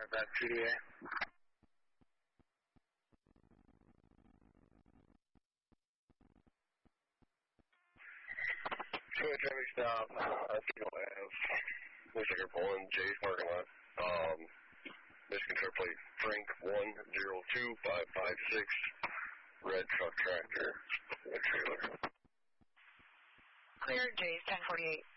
that PDA. Traffic stop. I think I'll have. Looks like you're pulling Jay's parking lot. Michigan truck plate Frank 102556. Red truck tractor. Red trailer. Clear, Jay's 1048.